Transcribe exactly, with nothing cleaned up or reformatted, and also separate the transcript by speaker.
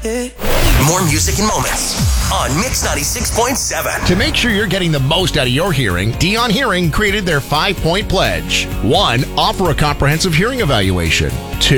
Speaker 1: More music and moments on Mix ninety-six point seven.
Speaker 2: To make sure you're getting the most out of your hearing, Dion Hearing created their five-point pledge. One, offer a comprehensive hearing evaluation. Two,